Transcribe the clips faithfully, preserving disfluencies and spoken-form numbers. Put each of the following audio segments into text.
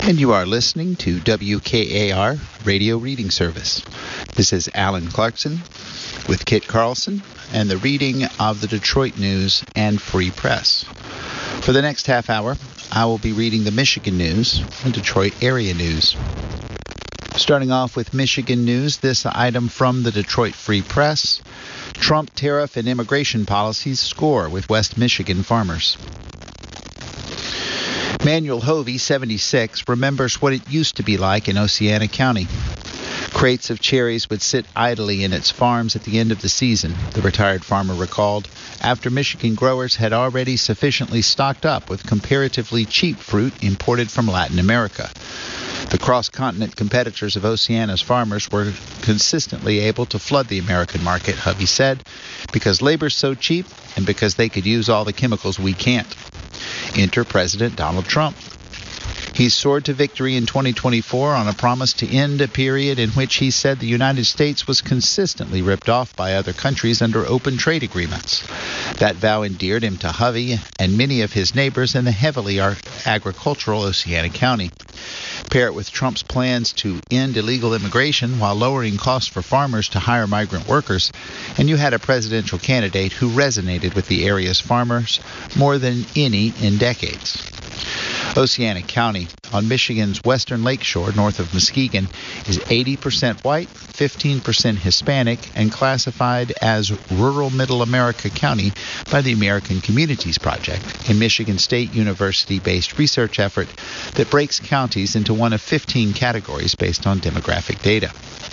And you are listening to W K A R Radio Reading Service. This is Alan Clarkson with Kit Carlson and the reading of the Detroit News and Free Press. For the next half hour, I will be reading the Michigan News and Detroit area news. Starting off with Michigan news, this item from the Detroit Free Press. Trump tariff and immigration policies score with West Michigan farmers. Manuel Hovey, seventy-six, remembers what it used to be like in Oceana County. Crates of cherries would sit idly in its farms at the end of the season, the retired farmer recalled, after Michigan growers had already sufficiently stocked up with comparatively cheap fruit imported from Latin America. The cross-continent competitors of Oceana's farmers were consistently able to flood the American market, Hovey said, because labor's so cheap and because they could use all the chemicals we can't. Enter President Donald Trump. He soared to victory in twenty twenty-four on a promise to end a period in which he said the United States was consistently ripped off by other countries under open trade agreements. That vow endeared him to Hovey and many of his neighbors in the heavily agricultural Oceana County. Pair it with Trump's plans to end illegal immigration while lowering costs for farmers to hire migrant workers, and you had a presidential candidate who resonated with the area's farmers more than any in decades. Oceana County, on Michigan's western lakeshore north of Muskegon, is eighty percent white, fifteen percent Hispanic, and classified as Rural Middle America County by the American Communities Project, a Michigan State University-based research effort that breaks counties into one of fifteen categories based on demographic data.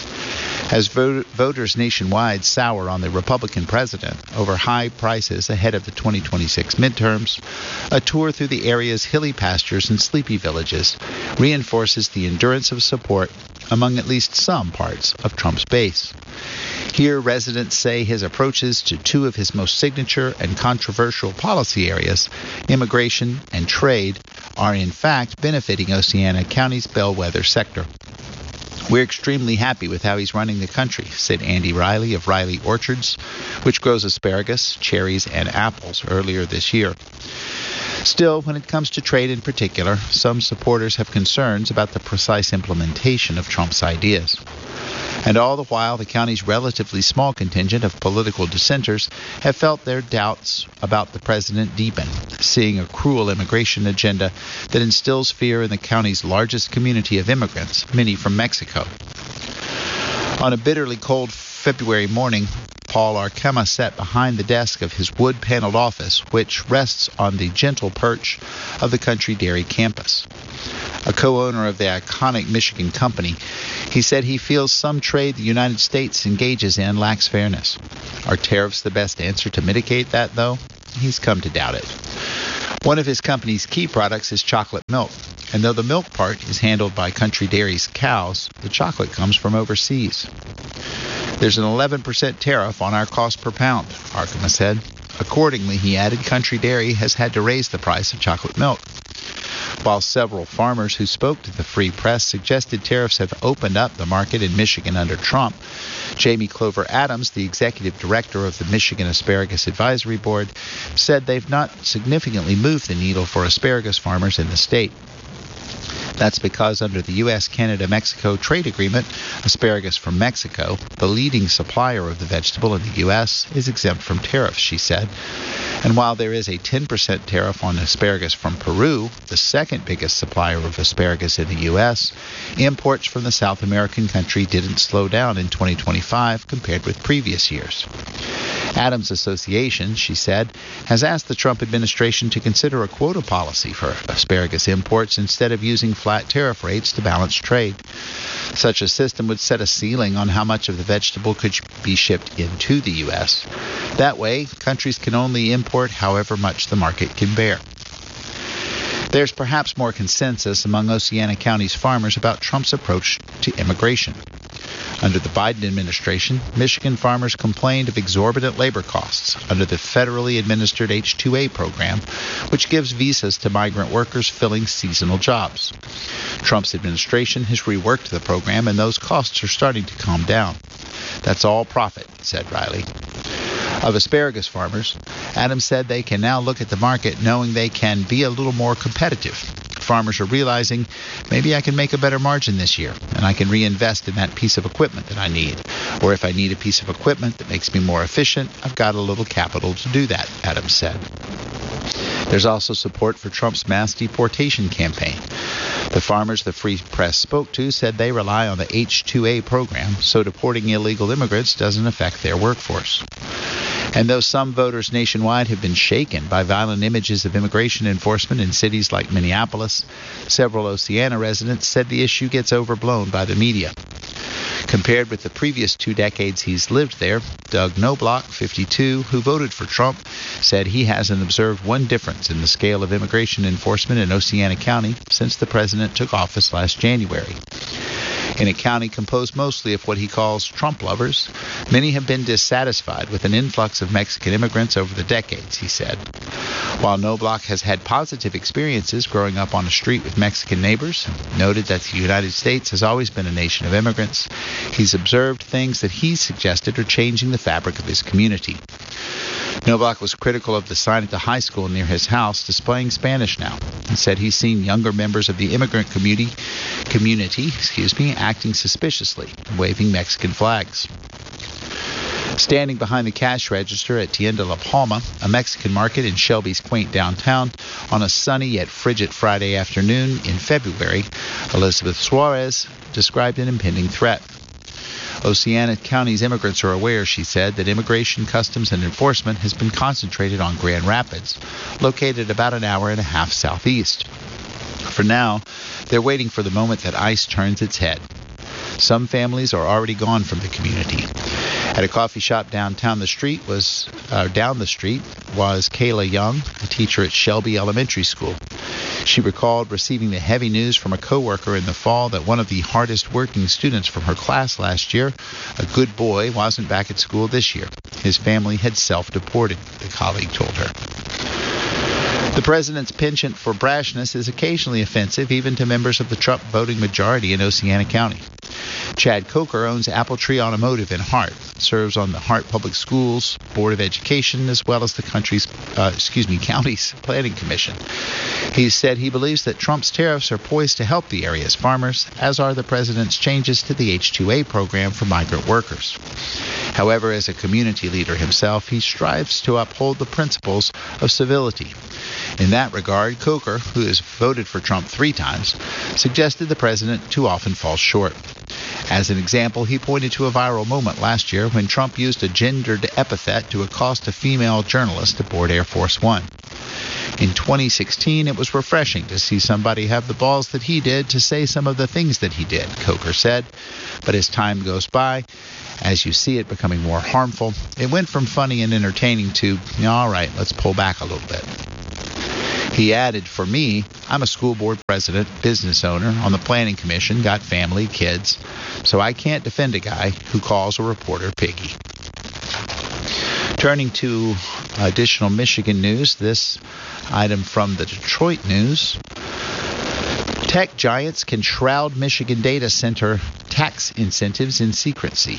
As vo- voters nationwide sour on the Republican president over high prices ahead of the twenty twenty-six midterms, a tour through the area's hilly pastures and sleepy villages reinforces the endurance of support among at least some parts of Trump's base. Here, residents say his approaches to two of his most signature and controversial policy areas, immigration and trade, are in fact benefiting Oceana County's bellwether sector. We're extremely happy with how he's running the country, said Andy Riley of Riley Orchards, which grows asparagus, cherries, and apples earlier this year. Still, when it comes to trade in particular, some supporters have concerns about the precise implementation of Trump's ideas. And all the while, the county's relatively small contingent of political dissenters have felt their doubts about the president deepen, seeing a cruel immigration agenda that instills fear in the county's largest community of immigrants, many from Mexico. On a bitterly cold February morning, Paul Arkema sat behind the desk of his wood-paneled office, which rests on the gentle perch of the Country Dairy campus. A co-owner of the iconic Michigan company, he said he feels some trade the United States engages in lacks fairness. Are tariffs the best answer to mitigate that, though? He's come to doubt it. One of his company's key products is chocolate milk, and though the milk part is handled by Country Dairy's cows, the chocolate comes from overseas. There's an eleven percent tariff on our cost per pound, Arkema said. Accordingly, he added, Country Dairy has had to raise the price of chocolate milk. While several farmers who spoke to the Free Press suggested tariffs have opened up the market in Michigan under Trump, Jamie Clover Adams, the executive director of the Michigan Asparagus Advisory Board, said they've not significantly moved the needle for asparagus farmers in the state. That's because under the U S Canada Mexico trade agreement, asparagus from Mexico, the leading supplier of the vegetable in the U S, is exempt from tariffs, she said. And while there is a ten percent tariff on asparagus from Peru, the second biggest supplier of asparagus in the U S, imports from the South American country didn't slow down in twenty twenty-five compared with previous years. Adams Association, she said, has asked the Trump administration to consider a quota policy for asparagus imports instead of using flat tariff rates to balance trade. Such a system would set a ceiling on how much of the vegetable could be shipped into the U S. That way, countries can only import however much the market can bear. There's perhaps more consensus among Oceana County's farmers about Trump's approach to immigration. Under the Biden administration, Michigan farmers complained of exorbitant labor costs under the federally administered H two A program, which gives visas to migrant workers filling seasonal jobs. Trump's administration has reworked the program, and those costs are starting to calm down. That's all profit, said Riley. Of asparagus farmers, Adams said they can now look at the market knowing they can be a little more competitive. Farmers are realizing maybe I can make a better margin this year, and I can reinvest in that piece of equipment that I need. Or if I need a piece of equipment that makes me more efficient, I've got a little capital to do that, Adams said. There's also support for Trump's mass deportation campaign. The farmers the Free Press spoke to said they rely on the H two A program, so deporting illegal immigrants doesn't affect their workforce. And though some voters nationwide have been shaken by violent images of immigration enforcement in cities like Minneapolis, several Oceana residents said the issue gets overblown by the media. Compared with the previous two decades he's lived there, Doug Knobloch, fifty-two, who voted for Trump, said he hasn't observed one difference in the scale of immigration enforcement in Oceana County since the president took office last January. In a county composed mostly of what he calls Trump lovers, many have been dissatisfied with an influx of Mexican immigrants over the decades, he said. While Knobloch has had positive experiences growing up on a street with Mexican neighbors, noted that the United States has always been a nation of immigrants, he's observed things that he suggested are changing the fabric of his community. Knobloch was critical of the sign at the high school near his house displaying Spanish now. He said he's seen younger members of the immigrant community, community, excuse me, acting suspiciously and waving Mexican flags. Standing behind the cash register at Tienda La Palma, a Mexican market in Shelby's quaint downtown, on a sunny yet frigid Friday afternoon in February, Elizabeth Suarez described an impending threat. Oceana County's immigrants are aware, she said, that immigration, customs, and enforcement has been concentrated on Grand Rapids, located about an hour and a half southeast. For now, they're waiting for the moment that ICE turns its head. Some families are already gone from the community. At a coffee shop downtown the street was uh, down the street was Kayla Young, a teacher at Shelby Elementary School. She recalled receiving the heavy news from a coworker in the fall that one of the hardest working students from her class last year, a good boy, wasn't back at school this year. His family had self-deported, the colleague told her. The president's penchant for brashness is occasionally offensive even to members of the Trump voting majority in Oceana County. Chad Coker owns Appletree Automotive in Hart, serves on the Hart Public Schools Board of Education, as well as the country's, uh, excuse me, county's planning commission. He said he believes that Trump's tariffs are poised to help the area's farmers, as are the president's changes to the H two A program for migrant workers. However, as a community leader himself, he strives to uphold the principles of civility. In that regard, Coker, who has voted for Trump three times, suggested the president too often falls short. As an example, he pointed to a viral moment last year when Trump used a gendered epithet to accost a female journalist aboard Air Force One. In twenty sixteen, it was refreshing to see somebody have the balls that he did to say some of the things that he did, Coker said. But as time goes by, as you see it becoming more harmful, it went from funny and entertaining to, all right, let's pull back a little bit. He added, for me, I'm a school board president, business owner, on the planning commission, got family, kids, so I can't defend a guy who calls a reporter piggy. Turning to additional Michigan news, this item from the Detroit News. Tech giants can shroud Michigan data center tax incentives in secrecy.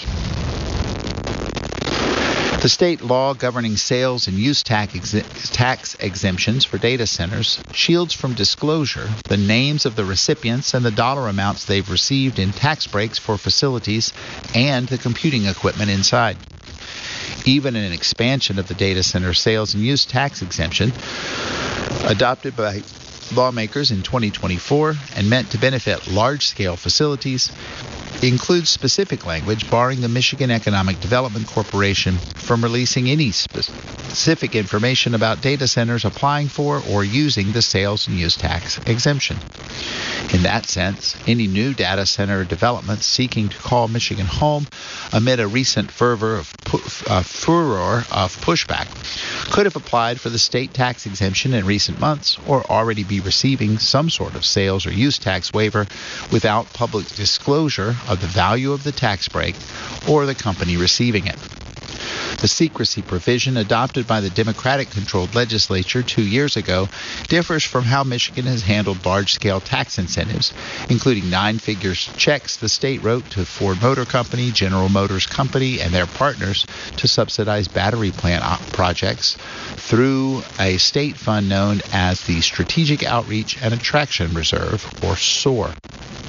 The state law governing sales and use tax, ex- tax exemptions for data centers shields from disclosure the names of the recipients and the dollar amounts they've received in tax breaks for facilities and the computing equipment inside. Even an expansion of the data center sales and use tax exemption adopted by lawmakers in twenty twenty-four and meant to benefit large-scale facilities includes specific language barring the Michigan Economic Development Corporation from releasing any specific information about data centers applying for or using the sales and use tax exemption. In that sense, any new data center developments seeking to call Michigan home amid a recent fervor of pu- uh, furor of pushback could have applied for the state tax exemption in recent months or already be receiving some sort of sales or use tax waiver without public disclosure of the value of the tax break or the company receiving it. The secrecy provision adopted by the Democratic-controlled legislature two years ago differs from how Michigan has handled large-scale tax incentives, including nine-figure checks the state wrote to Ford Motor Company, General Motors Company, and their partners to subsidize battery plant projects through a state fund known as the Strategic Outreach and Attraction Reserve, or S O R.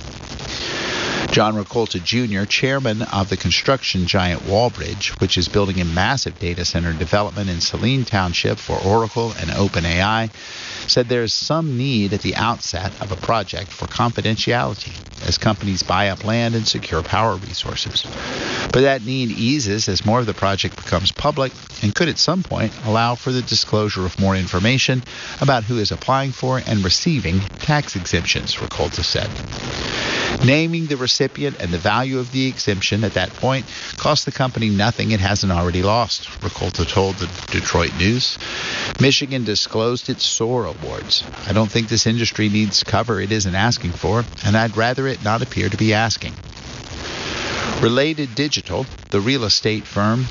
John Rakolta Junior, chairman of the construction giant Wallbridge, which is building a massive data center development in Saline Township for Oracle and OpenAI, said there is some need at the outset of a project for confidentiality as companies buy up land and secure power resources. But that need eases as more of the project becomes public and could at some point allow for the disclosure of more information about who is applying for and receiving tax exemptions, Rakolta said. Naming the recipient and the value of the exemption at that point costs the company nothing it hasn't already lost, Rakolta told the Detroit News. Michigan disclosed its S O A R awards. I don't think this industry needs cover it isn't asking for, and I'd rather it not appear to be asking. Related Digital, the real estate firm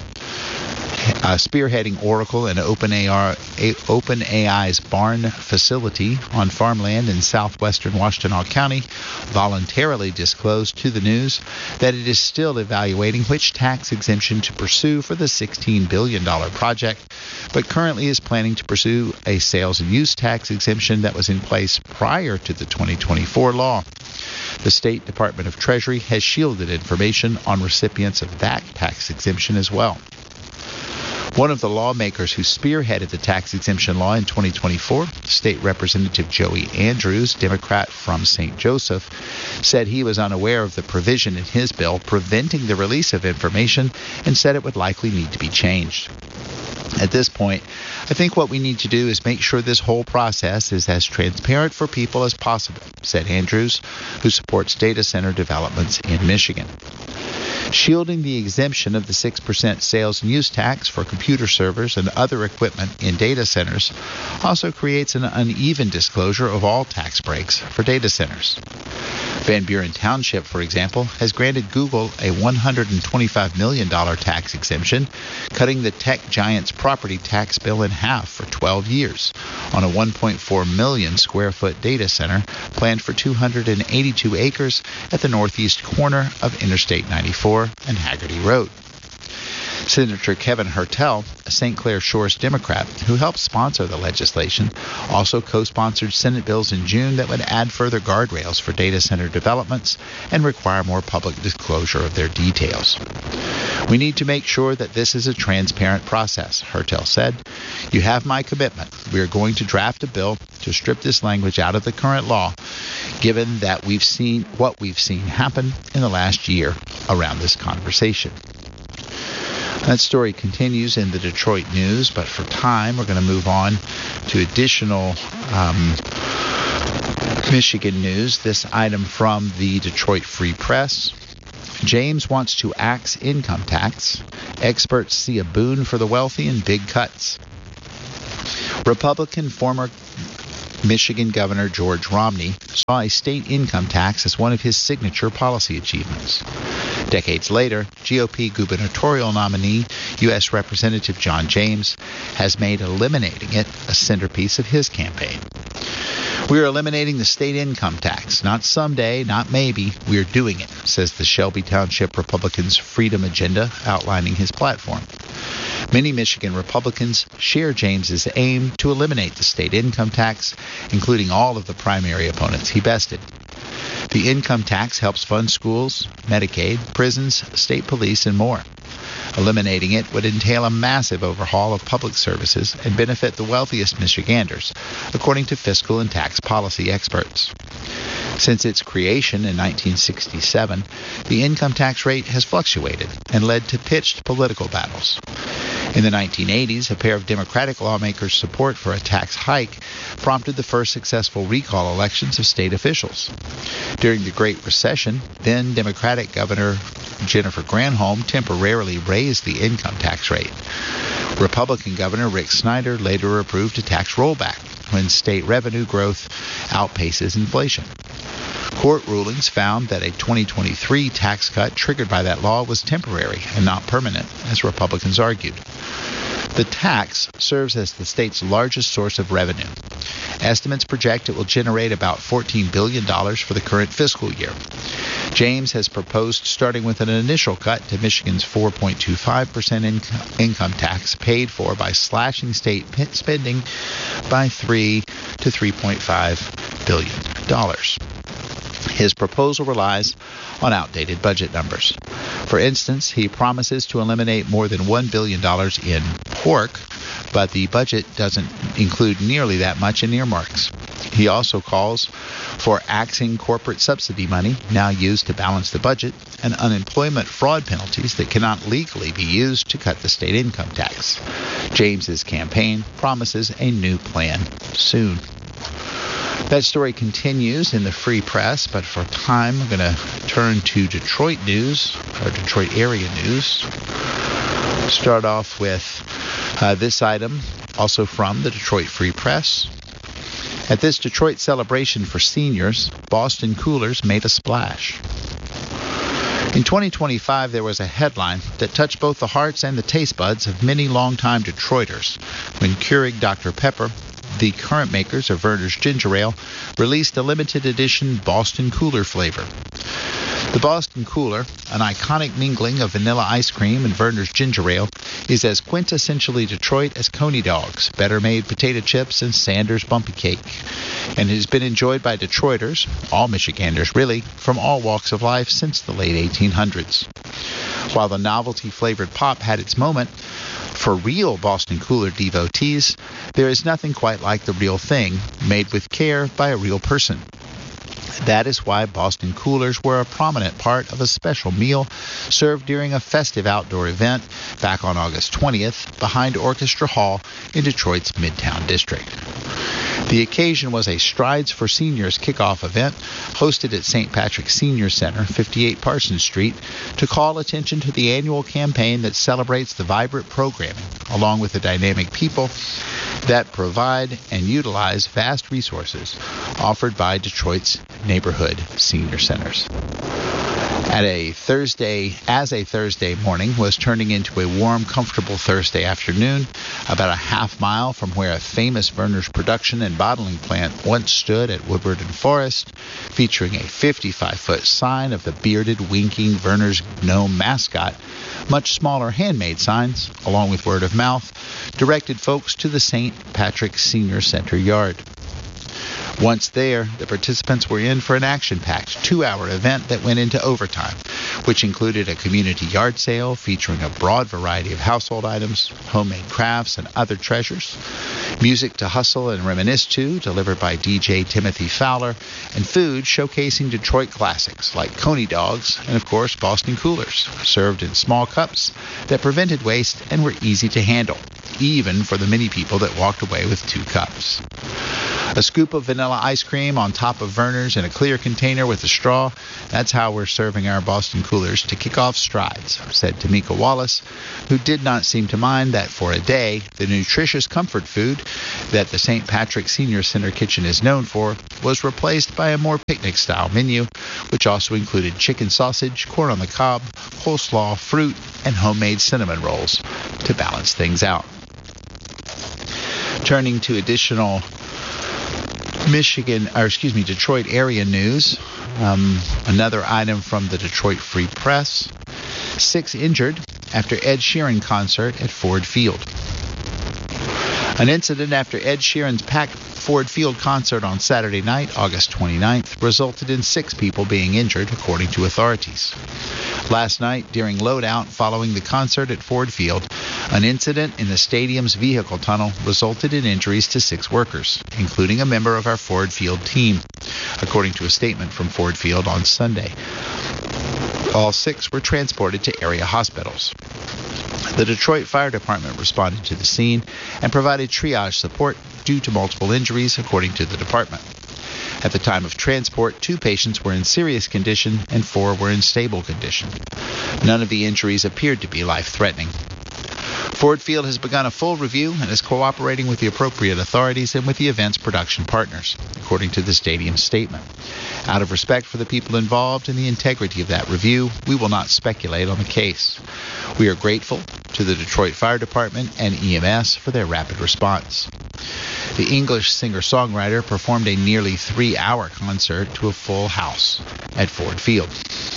Uh, spearheading Oracle and OpenAI, OpenAI's barn facility on farmland in southwestern Washtenaw County, voluntarily disclosed to the news that it is still evaluating which tax exemption to pursue for the sixteen billion dollars project, but currently is planning to pursue a sales and use tax exemption that was in place prior to the twenty twenty-four law. The State Department of Treasury has shielded information on recipients of that tax exemption as well. One of the lawmakers who spearheaded the tax exemption law in twenty twenty-four, State Representative Joey Andrews, Democrat from Saint Joseph, said he was unaware of the provision in his bill preventing the release of information and said it would likely need to be changed. At this point, I think what we need to do is make sure this whole process is as transparent for people as possible, said Andrews, who supports data center developments in Michigan. Shielding the exemption of the six percent sales and use tax for computer servers and other equipment in data centers also creates an uneven disclosure of all tax breaks for data centers. Van Buren Township, for example, has granted Google a one hundred twenty-five million dollars tax exemption, cutting the tech giant's property tax bill in half for twelve years on a one point four million square foot data center planned for two hundred eighty-two acres at the northeast corner of Interstate ninety-four and Haggerty Road. Senator Kevin Hertel, a Saint Clair Shores Democrat who helped sponsor the legislation, also co-sponsored Senate bills in June that would add further guardrails for data center developments and require more public disclosure of their details. We need to make sure that this is a transparent process, Hertel said. You have my commitment. We are going to draft a bill to strip this language out of the current law, given that we've seen what we've seen happen in the last year around this conversation. That story continues in the Detroit News, but for time, we're going to move on to additional um, Michigan news. This item from the Detroit Free Press. James wants to axe income tax. Experts see a boon for the wealthy and big cuts. Republican former Michigan Governor George Romney saw a state income tax as one of his signature policy achievements. Decades later, G O P gubernatorial nominee U S Representative John James has made eliminating it a centerpiece of his campaign. We are eliminating the state income tax. Not someday, not maybe. We are doing it, says the Shelby Township Republicans' Freedom Agenda, outlining his platform. Many Michigan Republicans share James's aim to eliminate the state income tax, including all of the primary opponents he bested. The income tax helps fund schools, Medicaid, prisons, state police, and more. Eliminating it would entail a massive overhaul of public services and benefit the wealthiest Michiganders, according to fiscal and tax policy experts. Since its creation in nineteen sixty-seven, the income tax rate has fluctuated and led to pitched political battles. In the nineteen eighties, a pair of Democratic lawmakers' support for a tax hike prompted the first successful recall elections of state officials. During the Great Recession, then Democratic Governor Jennifer Granholm temporarily raised the income tax rate. Republican Governor Rick Snyder later approved a tax rollback when state revenue growth outpaces inflation. Court rulings found that a twenty twenty-three tax cut triggered by that law was temporary and not permanent, as Republicans argued. The tax serves as the state's largest source of revenue. Estimates project it will generate about fourteen billion dollars for the current fiscal year. James has proposed starting with an initial cut to Michigan's four point two five percent inc- income tax paid for by slashing state spending by three to three point five billion dollars. His proposal relies on outdated budget numbers. For instance, he promises to eliminate more than one billion dollars in pork, but the budget doesn't include nearly that much in earmarks. He also calls for axing corporate subsidy money now used to balance the budget and unemployment fraud penalties that cannot legally be used to cut the state income tax. James's campaign promises a new plan soon. That story continues in the Free Press, but for time, I'm going to turn to Detroit news, or Detroit area news. Start off with uh, this item, also from the Detroit Free Press. At this Detroit celebration for seniors, Boston Coolers made a splash. In twenty twenty-five, there was a headline that touched both the hearts and the taste buds of many longtime Detroiters when Keurig Doctor Pepper, the current makers of Vernors Ginger Ale, released a limited edition Boston Cooler flavor. The Boston Cooler, an iconic mingling of vanilla ice cream and Vernors Ginger Ale, is as quintessentially Detroit as Coney Dogs, Better Made potato chips, and Sanders Bumpy Cake, and has been enjoyed by Detroiters, all Michiganders really, from all walks of life since the late eighteen hundreds. While the novelty-flavored pop had its moment, for real Boston Cooler devotees, there is nothing quite like the real thing, made with care by a real person. That is why Boston Coolers were a prominent part of a special meal served during a festive outdoor event back on August twentieth behind Orchestra Hall in Detroit's Midtown District. The occasion was a Strides for Seniors kickoff event hosted at Saint Patrick's Senior Center, fifty-eight Parsons Street, to call attention to the annual campaign that celebrates the vibrant programming, along with the dynamic people that provide and utilize vast resources offered by Detroit's neighborhood senior centers. At a Thursday, as a Thursday morning was turning into a warm, comfortable Thursday afternoon, about a half mile from where a famous Vernors production and bottling plant once stood at Woodward and Forest, featuring a fifty-five foot sign of the bearded, winking Vernors gnome mascot. Much smaller handmade signs, along with word of mouth, directed folks to the Saint Patrick's Senior Center yard. Once there, the participants were in for an action-packed two-hour event that went into overtime, which included a community yard sale featuring a broad variety of household items, homemade crafts, and other treasures, music to hustle and reminisce to, delivered by D J Timothy Fowler, and food showcasing Detroit classics like Coney Dogs and, of course, Boston Coolers, served in small cups that prevented waste and were easy to handle, even for the many people that walked away with two cups. A scoop of vanilla ice cream on top of Vernors in a clear container with a straw. That's how we're serving our Boston Coolers to kick off Strides, said Tamika Wallace, who did not seem to mind that for a day, the nutritious comfort food that the Saint Patrick's Senior Center kitchen is known for was replaced by a more picnic-style menu, which also included chicken sausage, corn on the cob, coleslaw, fruit, and homemade cinnamon rolls to balance things out. Turning to additional Michigan, or excuse me, Detroit area news. Um, another item from the Detroit Free Press. Six injured after Ed Sheeran concert at Ford Field. An incident after Ed Sheeran's packed Ford Field concert on Saturday night, August twenty-ninth, resulted in six people being injured, according to authorities. Last night, during loadout following the concert at Ford Field, an incident in the stadium's vehicle tunnel resulted in injuries to six workers, including a member of our Ford Field team, according to a statement from Ford Field on Sunday. All six were transported to area hospitals. The Detroit Fire Department responded to the scene and provided triage support due to multiple injuries, according to the department. At the time of transport, two patients were in serious condition and four were in stable condition. None of the injuries appeared to be life-threatening. Ford Field has begun a full review and is cooperating with the appropriate authorities and with the event's production partners, according to the stadium's statement. Out of respect for the people involved and the integrity of that review, we will not speculate on the case. We are grateful to the Detroit Fire Department and E M S for their rapid response. The English singer-songwriter performed a nearly three-hour concert to a full house at Ford Field.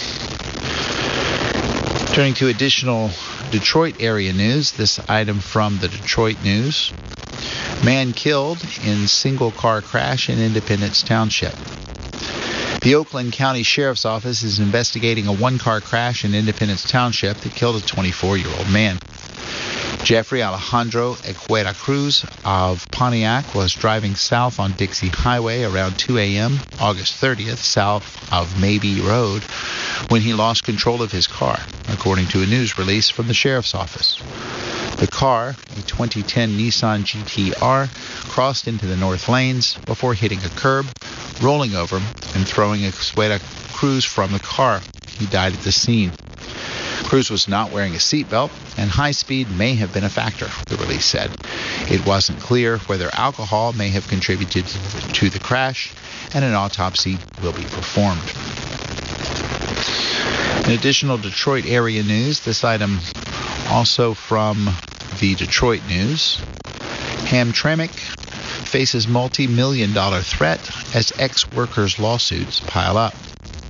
Turning to additional Detroit area news, this item from the Detroit News. Man killed in single car crash in Independence Township. The Oakland County Sheriff's Office is investigating a one-car crash in Independence Township that killed a twenty-four-year-old man. Jeffrey Alejandro Equera Cruz of Pontiac was driving south on Dixie Highway around two a.m. August thirtieth, south of Mabee Road, when he lost control of his car, according to a news release from the Sheriff's Office. The car, a twenty ten Nissan G T R, crossed into the north lanes before hitting a curb, rolling over and throwing Equera Cruz from the car. He died at the scene. Cruz was not wearing a seatbelt, and high speed may have been a factor, the release said. It wasn't clear whether alcohol may have contributed to the crash, and an autopsy will be performed. In additional Detroit area news, this item also from the Detroit News. Hamtramck faces multi-million dollar threat as ex-workers' lawsuits pile up.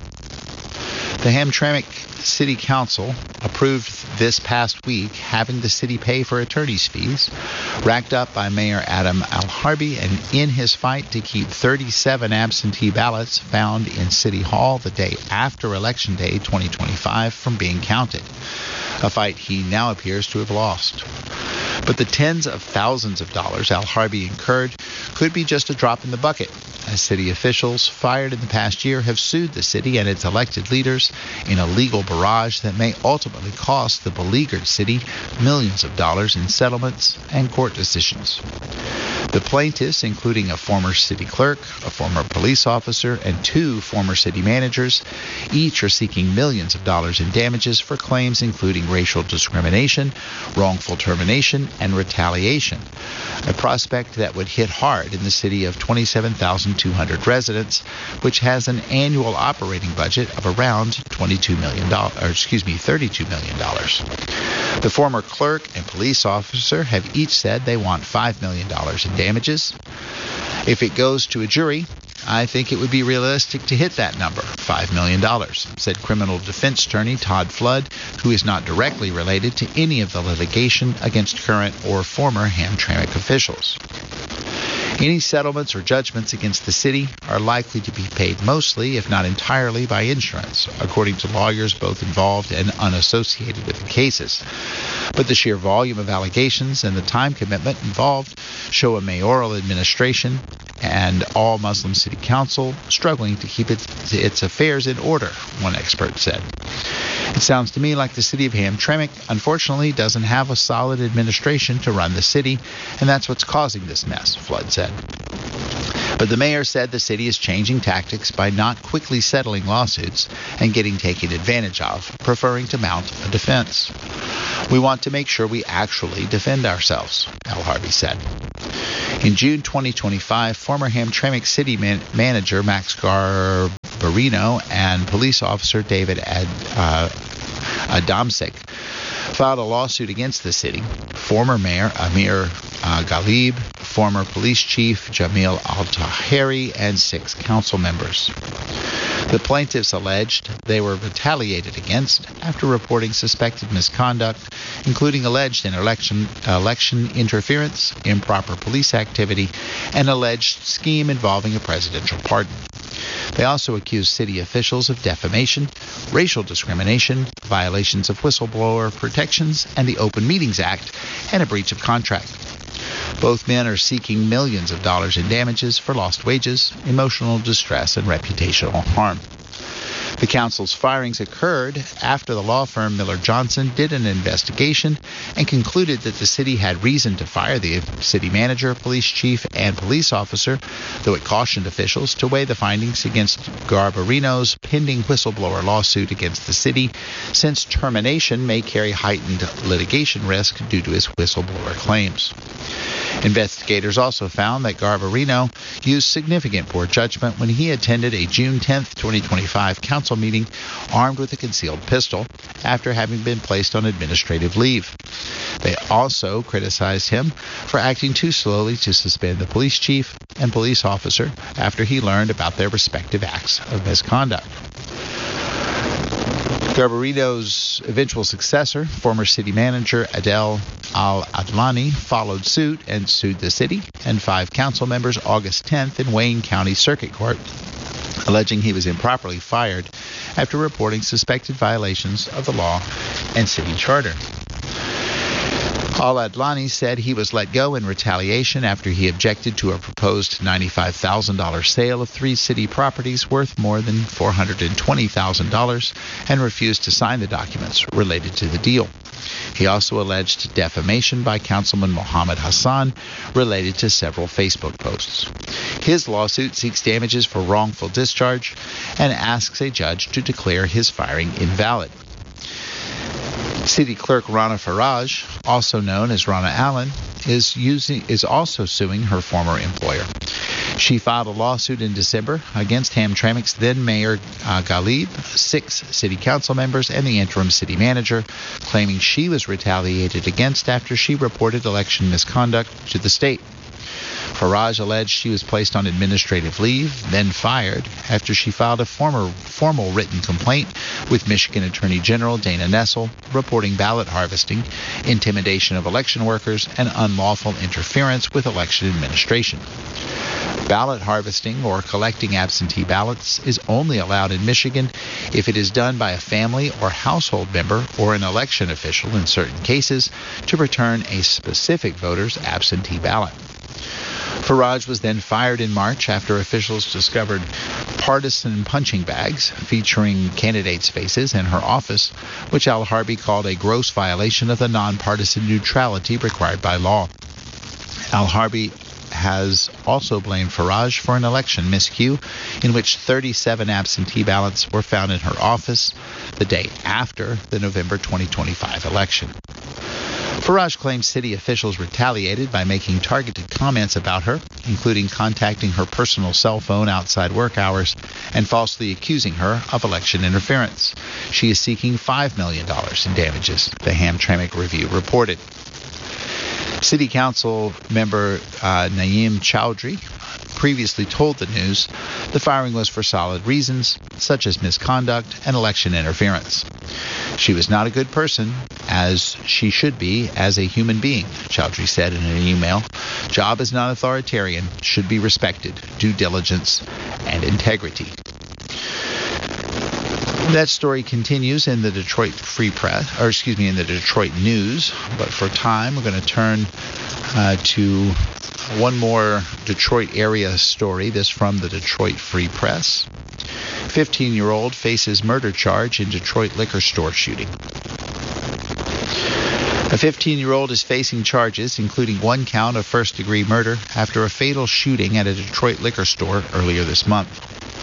The Hamtramck City Council approved this past week having the city pay for attorney's fees racked up by Mayor Adam Alharbi and in his fight to keep thirty-seven absentee ballots found in City Hall the day after Election Day twenty twenty-five from being counted, a fight he now appears to have lost. But the tens of thousands of dollars Alharbi incurred could be just a drop in the bucket, as city officials fired in the past year have sued the city and its elected leaders in a legal barrage that may ultimately cost the beleaguered city millions of dollars in settlements and court decisions. The plaintiffs, including a former city clerk, a former police officer, and two former city managers, each are seeking millions of dollars in damages for claims including racial discrimination, wrongful termination, and retaliation, a prospect that would hit hard in the city of twenty-seven thousand two hundred residents, which has an annual operating budget of around twenty-two million dollars, or excuse me, thirty-two million dollars. The former clerk and police officer have each said they want five million dollars in damages. If it goes to a jury, I think it would be realistic to hit that number, five million dollars, said criminal defense attorney Todd Flood, who is not directly related to any of the litigation against current or former Hamtramck officials. Any settlements or judgments against the city are likely to be paid mostly, if not entirely, by insurance, according to lawyers both involved and unassociated with the cases. But the sheer volume of allegations and the time commitment involved show a mayoral administration and all Muslim city council struggling to keep its, its affairs in order, one expert said. It sounds to me like the city of Hamtramck, unfortunately, doesn't have a solid administration to run the city, and that's what's causing this mess, Flood said. But the mayor said the city is changing tactics by not quickly settling lawsuits and getting taken advantage of, preferring to mount a defense. We want to make sure we actually defend ourselves, Alharbi said. In June twenty twenty-five, former Hamtramck city man- manager Max Garbarino and police officer David Ad- uh, Adamczyk filed a lawsuit against the city, former mayor Amir uh, Ghalib, former police chief Jamil Al-Tahiri, and six council members. The plaintiffs alleged they were retaliated against after reporting suspected misconduct, including alleged election, election interference, improper police activity, and alleged scheme involving a presidential pardon. They also accused city officials of defamation, racial discrimination, violations of whistleblower protections and the Open Meetings Act, and a breach of contract. Both men are seeking millions of dollars in damages for lost wages, emotional distress, and reputational harm. The council's firings occurred after the law firm Miller Johnson did an investigation and concluded that the city had reason to fire the city manager, police chief, and police officer, though it cautioned officials to weigh the findings against Garbarino's pending whistleblower lawsuit against the city, since termination may carry heightened litigation risk due to his whistleblower claims. Investigators also found that Garbarino used significant poor judgment when he attended a June tenth, twenty twenty-five council meeting armed with a concealed pistol after having been placed on administrative leave. They also criticized him for acting too slowly to suspend the police chief and police officer after he learned about their respective acts of misconduct. Garbarino's eventual successor, former city manager Adel Al-Adlani, followed suit and sued the city and five council members August tenth in Wayne County Circuit Court, alleging he was improperly fired after reporting suspected violations of the law and city charter. Al-Adlani said he was let go in retaliation after he objected to a proposed ninety-five thousand dollars sale of three city properties worth more than four hundred twenty thousand dollars and refused to sign the documents related to the deal. He also alleged defamation by Councilman Mohammed Hassan related to several Facebook posts. His lawsuit seeks damages for wrongful discharge and asks a judge to declare his firing invalid. City Clerk Rana Faraj, also known as Rana Allen, is using is also suing her former employer. She filed a lawsuit in December against Hamtramck's then Mayor uh, Ghalib, six city council members, and the interim city manager, claiming she was retaliated against after she reported election misconduct to the state. Faraj alleged she was placed on administrative leave, then fired, after she filed a former, formal written complaint with Michigan Attorney General Dana Nessel, reporting ballot harvesting, intimidation of election workers, and unlawful interference with election administration. Ballot harvesting, or collecting absentee ballots, is only allowed in Michigan if it is done by a family or household member or an election official in certain cases to return a specific voter's absentee ballot. Faraj was then fired in March after officials discovered partisan punching bags featuring candidates' faces in her office, which Al-Harbi called a gross violation of the nonpartisan neutrality required by law. Al-Harbi has also blamed Faraj for an election miscue in which thirty-seven absentee ballots were found in her office the day after the November twenty twenty-five election. Faraj claims city officials retaliated by making targeted comments about her, including contacting her personal cell phone outside work hours and falsely accusing her of election interference. She is seeking five million dollars in damages, the Hamtramck Review reported. City Council member uh, Naeem Chowdhury previously told the news the firing was for solid reasons, such as misconduct and election interference. She was not a good person, as she should be as a human being, Chowdhury said in an email. Job is not authoritarian, should be respected, due diligence, and integrity. That story continues in the Detroit Free Press, or excuse me, in the Detroit News. But for time, we're going to turn uh, to one more Detroit area story. This from the Detroit Free Press. fifteen-year-old faces murder charge in Detroit liquor store shooting. A fifteen-year-old is facing charges, including one count of first-degree murder, after a fatal shooting at a Detroit liquor store earlier this month.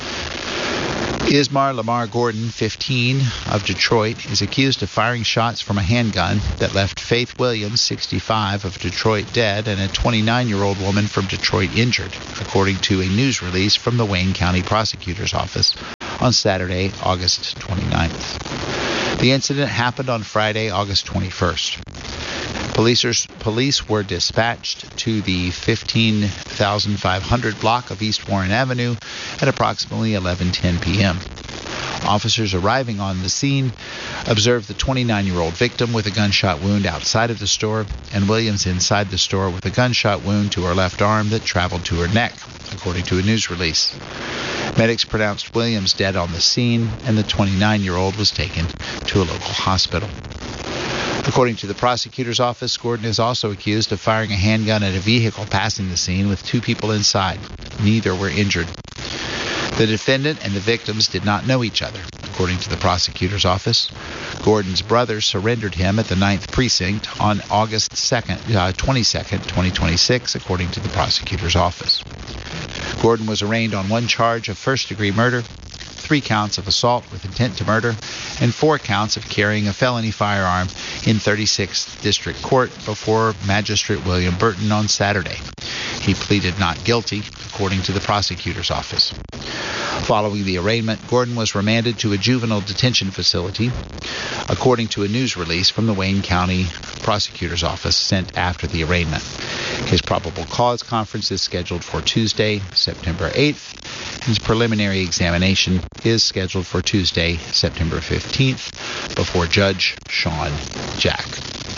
Ismar Lamar Gordon, fifteen, of Detroit, is accused of firing shots from a handgun that left Faith Williams, sixty-five, of Detroit dead and a twenty-nine-year-old woman from Detroit injured, according to a news release from the Wayne County Prosecutor's Office on Saturday, August twenty-ninth. The incident happened on Friday, August twenty-first. Police, police were dispatched to the fifteen thousand five hundred block of East Warren Avenue at approximately eleven ten p.m. Officers arriving on the scene observed the twenty-nine-year-old victim with a gunshot wound outside of the store and Williams inside the store with a gunshot wound to her left arm that traveled to her neck, according to a news release. Medics pronounced Williams dead on the scene, and the twenty-nine-year-old was taken to a local hospital. According to the prosecutor's office, Gordon is also accused of firing a handgun at a vehicle passing the scene with two people inside. Neither were injured. The defendant and the victims did not know each other, according to the prosecutor's office. Gordon's brother surrendered him at the ninth Precinct on August second, uh, twenty-second, twenty twenty-six, according to the prosecutor's office. Gordon was arraigned on one charge of first-degree murder, three counts of assault with intent to murder, and four counts of carrying a felony firearm in thirty-sixth District Court before Magistrate William Burton on Saturday. He pleaded not guilty, according to the prosecutor's office. Following the arraignment, Gordon was remanded to a juvenile detention facility, according to a news release from the Wayne County Prosecutor's Office sent after the arraignment. His probable cause conference is scheduled for Tuesday, September eighth. His preliminary examination is scheduled for Tuesday, September fifteenth, before Judge Sean Jack.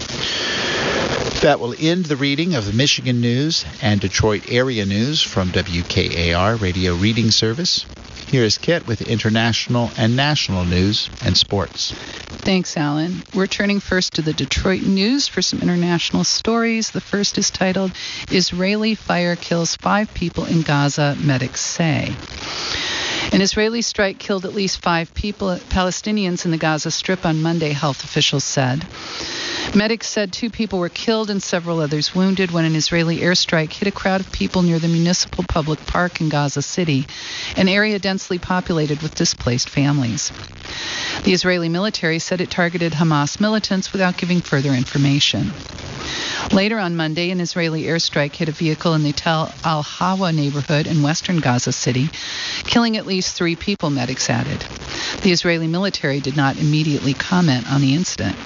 That will end the reading of the Michigan News and Detroit area news from W K A R Radio Reading Service. Here is Kit with international and national news and sports. Thanks, Alan. We're turning first to the Detroit News for some international stories. The first is titled, Israeli Fire Kills Five People in Gaza, Medics Say. An Israeli strike killed at least five people, Palestinians in the Gaza Strip on Monday, health officials said. Medics said two people were killed and several others wounded when an Israeli airstrike hit a crowd of people near the municipal public park in Gaza City, an area densely populated with displaced families. The Israeli military said it targeted Hamas militants without giving further information. Later on Monday, an Israeli airstrike hit a vehicle in the Tel Al-Hawa neighborhood in western Gaza City, killing at least three people, medics added. The Israeli military did not immediately comment on the incident.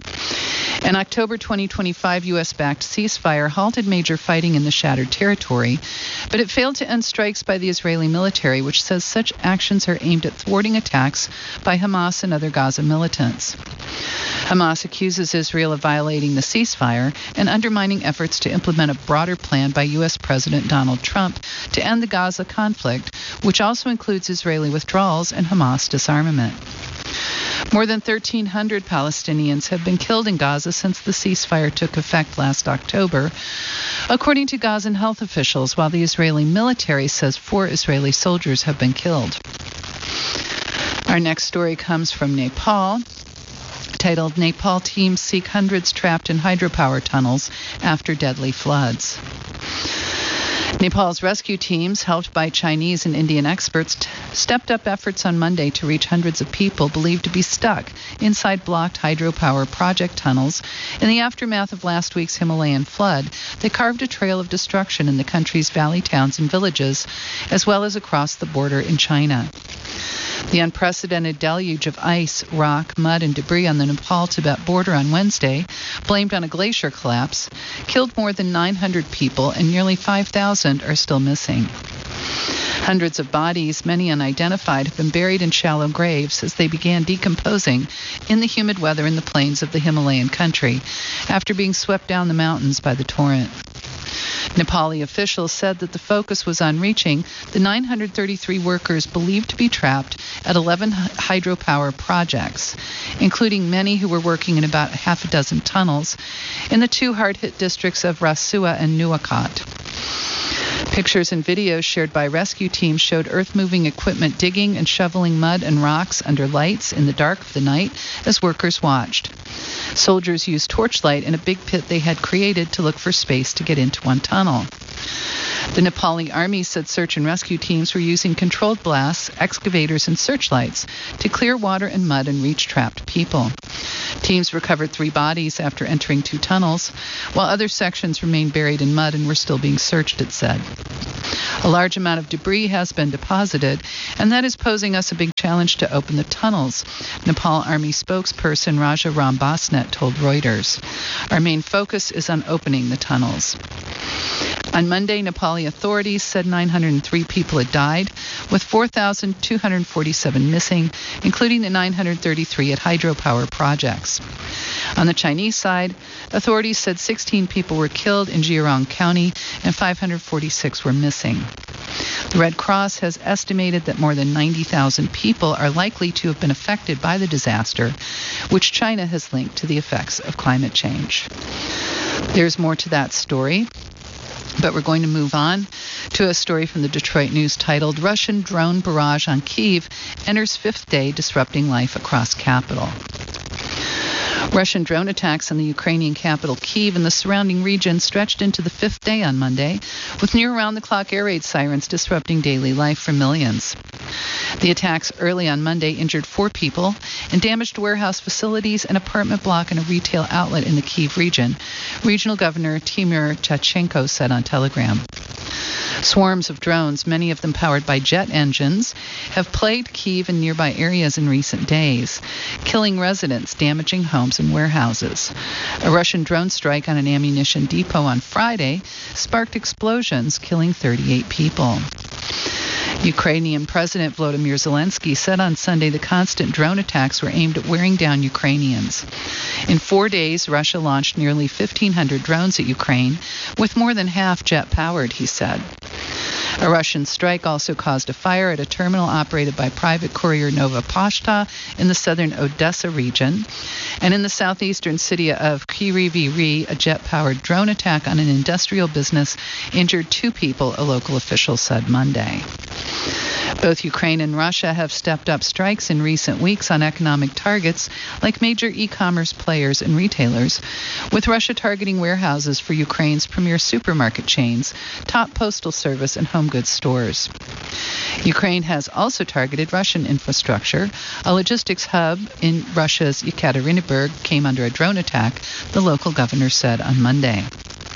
An October twenty twenty-five U S-backed ceasefire halted major fighting in the shattered territory, but it failed to end strikes by the Israeli military, which says such actions are aimed at thwarting attacks by Hamas and other Gaza militants. Hamas accuses Israel of violating the ceasefire and undermining efforts to implement a broader plan by U S President Donald Trump to end the Gaza conflict, which also includes Israeli withdrawals and Hamas disarmament. More than thirteen hundred Palestinians have been killed in Gaza since the ceasefire took effect last October, according to Gazan health officials, while the Israeli military says four Israeli soldiers have been killed. Our next story comes from Nepal, titled, Nepal Teams Seek Hundreds Trapped in Hydropower Tunnels After Deadly Floods. Nepal's rescue teams, helped by Chinese and Indian experts, t- stepped up efforts on Monday to reach hundreds of people believed to be stuck inside blocked hydropower project tunnels in the aftermath of last week's Himalayan flood that carved a trail of destruction in the country's valley towns and villages, as well as across the border in China. The unprecedented deluge of ice, rock, mud, and debris on the Nepal-Tibet border on Wednesday, blamed on a glacier collapse, killed more than nine hundred people and nearly five thousand are still missing. Hundreds of bodies, many unidentified, have been buried in shallow graves as they began decomposing in the humid weather in the plains of the Himalayan country after being swept down the mountains by the torrent. Nepali officials said that the focus was on reaching the nine hundred thirty-three workers believed to be trapped at eleven hydropower projects, including many who were working in about half a dozen tunnels in the two hard-hit districts of Rasua and Nuwakot. Pictures and videos shared by rescue teams showed earth-moving equipment digging and shoveling mud and rocks under lights in the dark of the night as workers watched. Soldiers used torchlight in a big pit they had created to look for space to get into one tunnel. The Nepali army said search and rescue teams were using controlled blasts, excavators, and searchlights to clear water and mud and reach trapped people. Teams recovered three bodies after entering two tunnels, while other sections remained buried in mud and were still being searched, it said. A large amount of debris has been deposited, and that is posing us a big challenge to open the tunnels, Nepal Army spokesperson Raja Ram Basnet told Reuters. Our main focus is on opening the tunnels. On Monday, Nepali authorities said nine hundred three people had died, with four thousand two hundred forty-seven missing, including the nine hundred thirty-three at hydropower projects. On the Chinese side, authorities said sixteen people were killed in Jiarong County and five hundred forty-six were missing. The Red Cross has estimated that more than ninety thousand people are likely to have been affected by the disaster, which China has linked to the effects of climate change. There's more to that story. But we're going to move on to a story from the Detroit News titled, Russian Drone Barrage on Kyiv Enters Fifth Day Disrupting Life Across Capital. Russian drone attacks on the Ukrainian capital Kyiv and the surrounding region stretched into the fifth day on Monday, with near-around-the-clock air raid sirens disrupting daily life for millions. The attacks early on Monday injured four people and damaged warehouse facilities, an apartment block, and a retail outlet in the Kyiv region, Regional Governor Timur Chachenko said on Telegram. Swarms of drones, many of them powered by jet engines, have plagued Kyiv and nearby areas in recent days, killing residents, damaging homes and warehouses. A Russian drone strike on an ammunition depot on Friday sparked explosions, killing thirty-eight people. Ukrainian President Volodymyr Zelensky said on Sunday the constant drone attacks were aimed at wearing down Ukrainians. In four days, Russia launched nearly fifteen hundred drones at Ukraine, with more than half jet-powered, he said. A Russian strike also caused a fire at a terminal operated by private courier Nova Poshta in the southern Odessa region. And in the southeastern city of Kryvyi Rih, a jet-powered drone attack on an industrial business injured two people, a local official said Monday. Both Ukraine and Russia have stepped up strikes in recent weeks on economic targets like major e-commerce players and retailers, with Russia targeting warehouses for Ukraine's premier supermarket chains, top postal service, and home goods stores. Ukraine has also targeted Russian infrastructure. A logistics hub in Russia's Yekaterinburg came under a drone attack, the local governor said on Monday.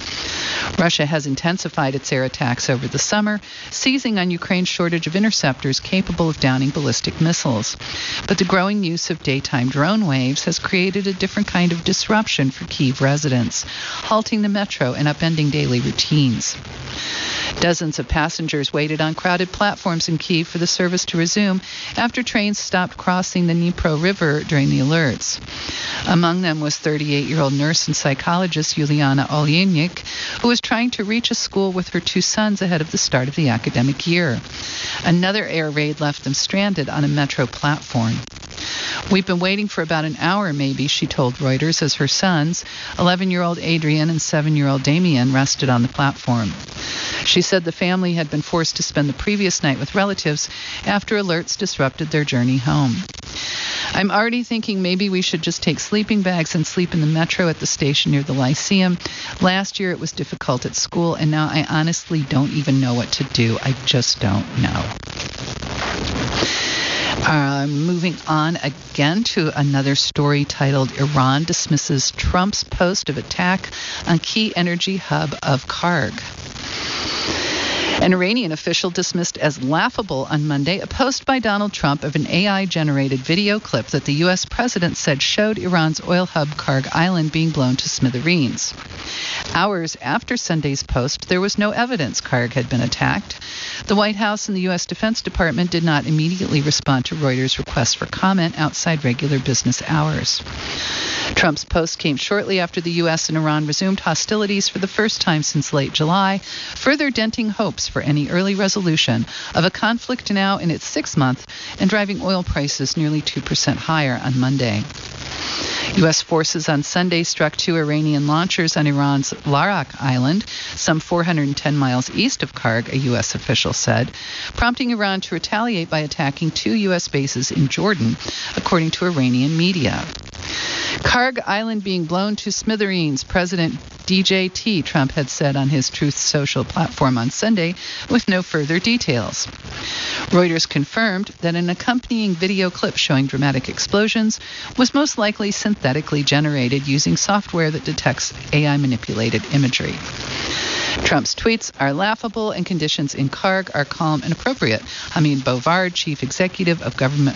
Russia has intensified its air attacks over the summer, seizing on Ukraine's shortage of interceptors capable of downing ballistic missiles. But the growing use of daytime drone waves has created a different kind of disruption for Kyiv residents, halting the metro and upending daily routines. Dozens of passengers waited on crowded platforms in Kyiv for the service to resume after trains stopped crossing the Dnipro River during the alerts. Among them was thirty-eight-year-old nurse and psychologist Yuliana Olynyk, who was trying to reach a school with her two sons ahead of the start of the academic year. Another air raid left them stranded on a metro platform. We've been waiting for about an hour, maybe, she told Reuters, as her sons, eleven-year-old Adrian and seven-year-old Damien, rested on the platform. She said the family had been forced to spend the previous night with relatives after alerts disrupted their journey home. I'm already thinking maybe we should just take sleeping bags and sleep in the metro at the station near the Lyceum. Last year it was difficult at school, and now I honestly don't even know what to do. I just don't know. Uh, moving on again to another story titled, Iran Dismisses Trump's Post of Attack on Key Energy Hub of Karg. An Iranian official dismissed as laughable on Monday a post by Donald Trump of an A I-generated video clip that the U S president said showed Iran's oil hub Karg Island being blown to smithereens. Hours after Sunday's post, there was no evidence Karg had been attacked. The White House and the U S Defense Department did not immediately respond to Reuters' request for comment outside regular business hours. Trump's post came shortly after the U S and Iran resumed hostilities for the first time since late July, further denting hopes for any early resolution of a conflict now in its sixth month and driving oil prices nearly two percent higher on Monday. U S forces on Sunday struck two Iranian launchers on Iran's Larak Island, some four hundred ten miles east of Karg, a U S official said, prompting Iran to retaliate by attacking two U S bases in Jordan, according to Iranian media. Karg Island being blown to smithereens, President D J T, Trump had said on his Truth Social platform on Sunday, with no further details. Reuters confirmed that an accompanying video clip showing dramatic explosions was most likely synthetically generated using software that detects A I-manipulated imagery. Trump's tweets are laughable and conditions in Karg are calm and appropriate. Hamid Bovard, chief executive of government